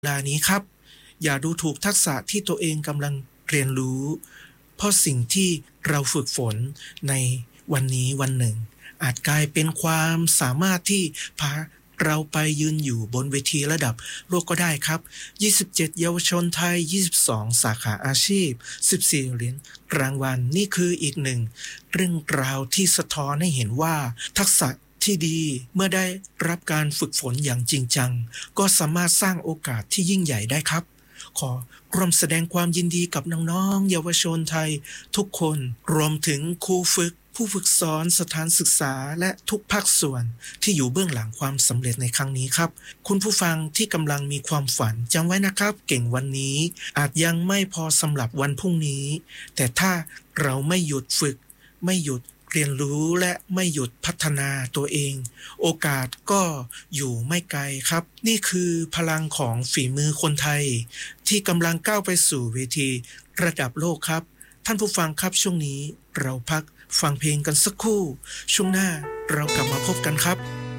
เวลานี้ครับอย่าดูถูกทักษะที่ตัวเองกำลังเรียนรู้เพราะสิ่งที่เราฝึกฝนในวันนี้วันหนึ่งอาจกลายเป็นความสามารถที่พาเราไปยืนอยู่บนเวทีระดับโลกก็ได้ครับ27เยาวชนไทย22สาขาอาชีพ14เหรียญรางวัลนี่คืออีกหนึ่งเรื่องราวที่สะท้อนให้เห็นว่าทักษะที่ดีเมื่อได้รับการฝึกฝนอย่างจริงจังก็สามารถสร้างโอกาสที่ยิ่งใหญ่ได้ครับขอร่วมแสดงความยินดีกับน้องๆเยาวชนไทยทุกคนรวมถึงครูฝึกผู้ฝึกสอนสถานศึกษาและทุกภาคส่วนที่อยู่เบื้องหลังความสำเร็จในครั้งนี้ครับคุณผู้ฟังที่กำลังมีความฝันจำไว้นะครับเก่งวันนี้อาจยังไม่พอสำหรับวันพรุ่งนี้แต่ถ้าเราไม่หยุดฝึกไม่หยุดเรียนรู้และไม่หยุดพัฒนาตัวเองโอกาสก็อยู่ไม่ไกลครับนี่คือพลังของฝีมือคนไทยที่กำลังก้าวไปสู่เวทีระดับโลกครับท่านผู้ฟังครับช่วงนี้เราพักฟังเพลงกันสักครู่ช่วงหน้าเรากลับมาพบกันครับ